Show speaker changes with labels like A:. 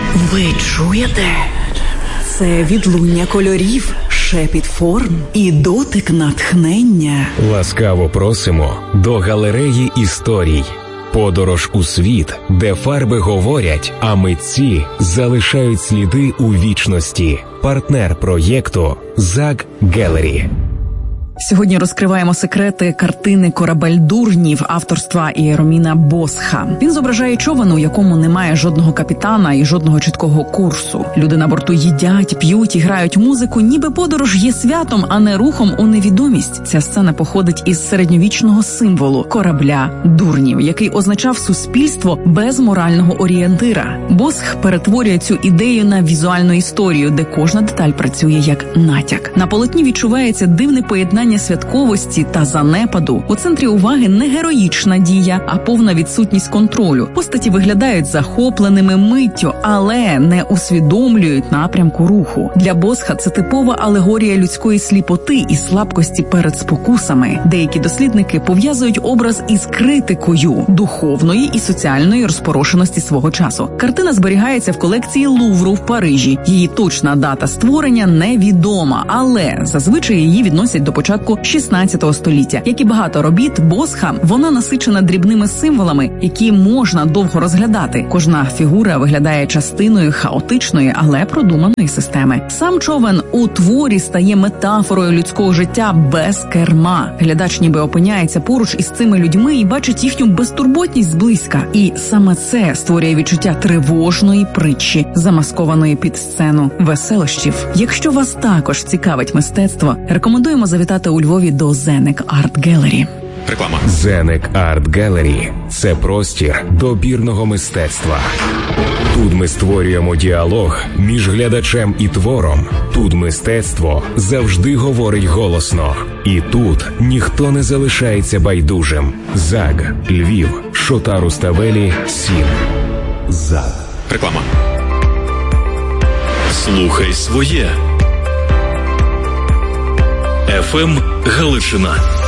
A: Ви чуєте? Це відлуння кольорів, шепіт форм і дотик натхнення.
B: Ласкаво просимо до галереї історій. Подорож у світ, де фарби говорять, а митці залишають сліди у вічності. Партнер проєкту ЗАГ Gallery.
A: Сьогодні розкриваємо секрети картини «Корабель дурнів» авторства Іероміна Босха. Він зображає човен, у якому немає жодного капітана і жодного чіткого курсу. Люди на борту їдять, п'ють і грають музику, ніби подорож є святом, а не рухом у невідомість. Ця сцена походить із середньовічного символу – корабля дурнів, який означав суспільство без морального орієнтира. Босх перетворює цю ідею на візуальну історію, де кожна деталь працює як натяк. На полотні відчувається дивне поєднання святковості та занепаду. У центрі уваги не героїчна дія, а повна відсутність контролю. Постаті виглядають захопленими миттю, але не усвідомлюють напрямку руху. Для Босха це типова алегорія людської сліпоти і слабкості перед спокусами. Деякі дослідники пов'язують образ із критикою духовної і соціальної розпорошеності свого часу. Картина зберігається в колекції Лувру в Парижі. Її точна дата створення невідома, але зазвичай її відносять до початку 16 століття. Як і багато робіт Босха, вона насичена дрібними символами, які можна довго розглядати. Кожна фігура виглядає частиною хаотичної, але продуманої системи. Сам човен у творі стає метафорою людського життя без керма. Глядач ніби опиняється поруч із цими людьми і бачить їхню безтурботність зблизька. І саме це створює відчуття тривожної притчі, замаскованої під сцену веселощів. Якщо вас також цікавить мистецтво, рекомендуємо завітати у Львові до Зенек Арт Gallery.
B: Реклама. Зенек Арт Gallery – це простір добірного мистецтва. Тут ми створюємо діалог між глядачем і твором. Тут мистецтво завжди говорить голосно. І тут ніхто не залишається байдужим. ЗАГ, Львів, Шота Руставелі, Сін. ЗАГ. Реклама.
C: Слухай своє. ФМ Галичина.